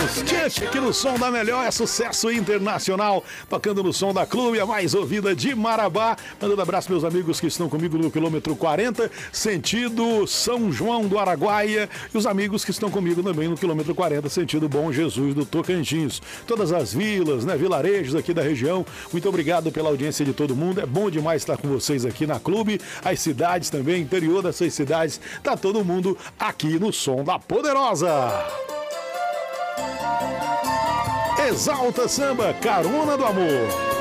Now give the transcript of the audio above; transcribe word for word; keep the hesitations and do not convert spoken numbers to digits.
Jones, Tchê, aqui no som da melhor, é sucesso internacional, tocando no som da Clube, a mais ouvida de Marabá. Mandando abraço meus amigos que estão comigo no quilômetro quarenta, sentido São João do Araguaia, e os amigos que estão comigo também no quilômetro quarenta, sentido Bom Jesus do Tocantins. Todas as vilas, né, vilarejos aqui da região, muito obrigado pela audiência de todo mundo, é bom demais estar com vocês aqui na Clube, as cidades também, interior dessas cidades, tá todo mundo aqui no som da Poderosa. Exalta Samba, Carona do Amor.